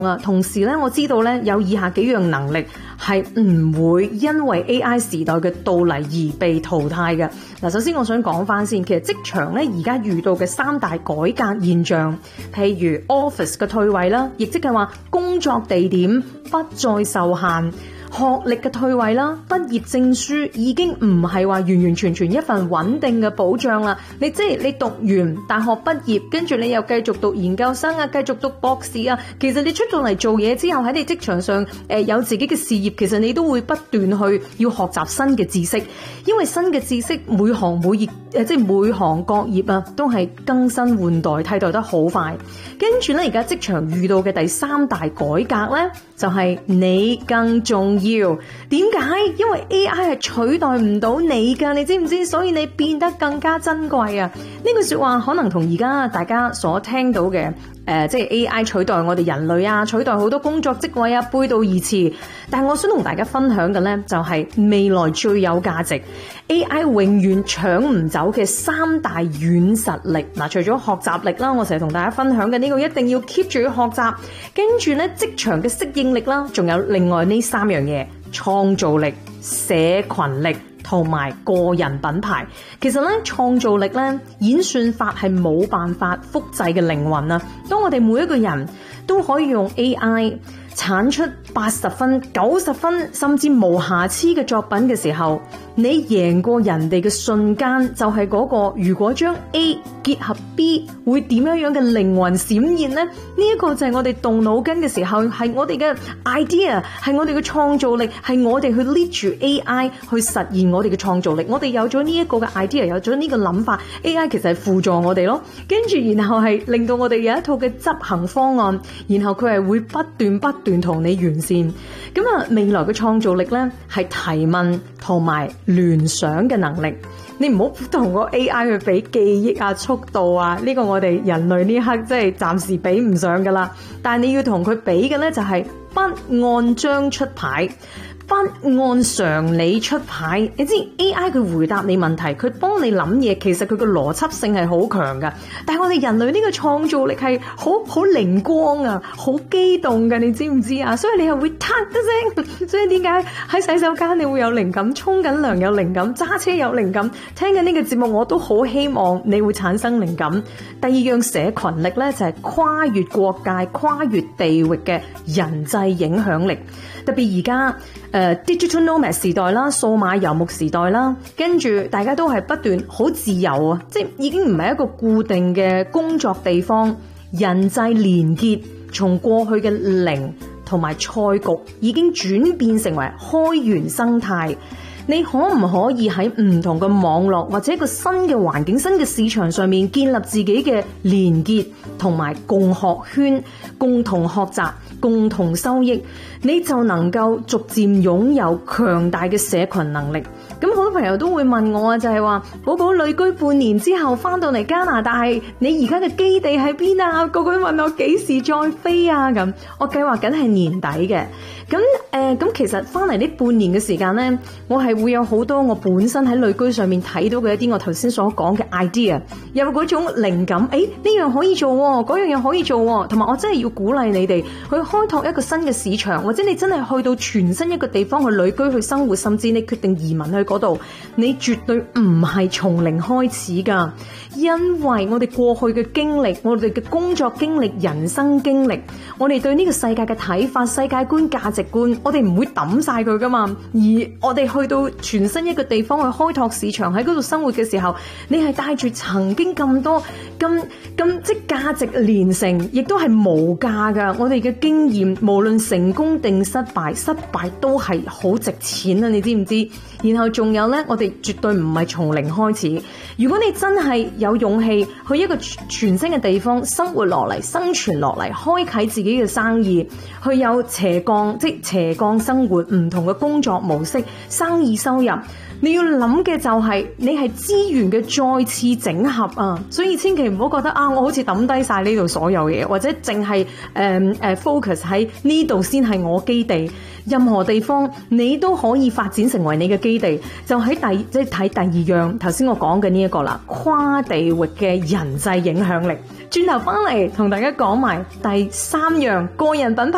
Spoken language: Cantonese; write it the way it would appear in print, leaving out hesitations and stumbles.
同時咧，我知道咧有以下幾樣能力係唔會因為 AI 時代嘅到嚟而被淘汰嘅。嗱，首先我想講翻先，其實職場咧而家遇到嘅3大改革現象，譬如 office 嘅退位啦，亦即係話工作地點不再受限。學歷嘅退位啦，畢業證書已經唔係話完完全全一份穩定嘅保障啦。你即係你讀完大學畢業，跟住你又繼續讀研究生啊，繼續讀博士啊。其實你出到嚟做嘢之後，喺你職場上有自己嘅事業，其實你都會不斷去要學習新嘅知識，因為新嘅知識每行每業即係每行各業啊，都係更新換代，替代得好快。跟住咧，而家職場遇到嘅第3大改革咧，就係你更重要。點解？因為 AI 係取代唔到你噶，你知唔知？所以你變得更加珍貴啊！呢句說話可能同而家大家所聽到嘅即係 AI 取代我哋人類啊，取代好多工作職位啊，背道而馳。但係我想同大家分享嘅呢，就係未來最有價值 AI 永遠搶唔走嘅3大軟實力。嗱，除咗學習力啦，我成日同大家分享嘅呢個一定要 keep 住去學習，跟住呢職場嘅適應力啦，仲有另外呢3樣嘢：創造力、社群力同埋個人品牌。其實咧，創造力咧，演算法係冇辦法複製嘅靈魂啊！當我哋每一個人都可以用 AI 產出80分、90分甚至無瑕疵嘅作品嘅時候，你贏過人哋嘅瞬間就係嗰個，如果將 A 結合 B 會點樣嘅靈魂閃現呢？呢一個就係我哋動腦筋嘅時候，係我哋嘅 idea， 係我哋嘅創造力，係我哋去 lead 住 AI 去實現我哋嘅創造力。我哋有咗呢一個嘅 idea， 有咗呢個諗法， AI 其實係輔助我哋咯，跟住然後係令到我哋有一套嘅執行方案，然後佢係會不斷同你完善。咁啊，未來嘅創造力呢，係提問同埋聯想嘅能力。你唔好同個 AI 去比記憶啊、速度啊，呢個我哋人類呢刻即係暫時比唔上噶啦。但係你要同佢比嘅呢，就係不按章出牌，不按常理出牌。你知 AI 佢回答你問題，佢幫你諗嘢，其實佢個邏輯性係好強噶。但係我哋人類呢個創造力係好靈光啊，好機動噶，你知唔知啊？所以你係會嗒一聲。所以點解喺洗手間你會有靈感，沖緊涼有靈感，揸車有靈感，聽緊呢個節目我都好希望你會產生靈感。第二樣社群力呢，就係跨越國界、跨越地域嘅人際影響力。特別而家digital nomad 時代啦，數碼游牧時代啦，跟住大家都係不斷好自由啊，即係已經唔係一個固定嘅工作地方，人際連結從過去嘅零同埋賽局已經轉變成為開源生態。你可唔可以喺唔同嘅網絡或者一個新嘅環境、新嘅市場上面建立自己嘅連結同埋共學圈，共同學習、共同收益，你就能夠逐漸擁有強大嘅社群能力。咁好多朋友都會問我啊，就係話寶寶旅居半年之後翻到嚟加拿大，你而家嘅基地喺邊啊？個個問我幾時再飛啊？咁我計劃緊係年底嘅。咁其實翻嚟呢半年嘅時間呢，我係會有好多我本身喺旅居上面睇到嘅一啲我頭先所講嘅 idea， 有嗰種靈感，呢樣可以做，嗰樣又可以做，同埋我真係要鼓勵你哋去開拓一個新嘅市場，或者你真係去到全新一個地方去旅居去生活，甚至你決定移民去嗰度，你絕對唔係從零開始噶，因為我哋過去嘅經歷，我哋嘅工作經歷、人生經歷，我哋對呢個世界嘅睇法、世界觀、價值觀，我哋唔會抌晒佢噶嘛。而我哋去到全新一個地方去開拓市場，喺嗰度生活嘅時候，你係帶住曾經咁多咁即價值連城，亦都係無價噶。我哋嘅經驗，無論成功定失敗，失敗都係好值錢啊！你知唔知？然後仲有呢，我哋絕對唔係從零開始。如果你真係有勇氣去一個全新嘅地方生活落嚟、生存落嚟、開啟自己嘅生意，去有斜槓生活，唔同嘅工作模式、生意收入，你要諗嘅就係你係資源嘅再次整合啊！所以千祈唔好覺得我好似抌低晒呢度所有嘢，或者淨係focus 喺呢度先係我基地。任何地方你都可以發展成為你嘅基地，就喺睇第二樣頭先我講嘅呢一個啦，跨地域嘅人際影響力。轉頭翻嚟同大家講埋第3樣個人品牌。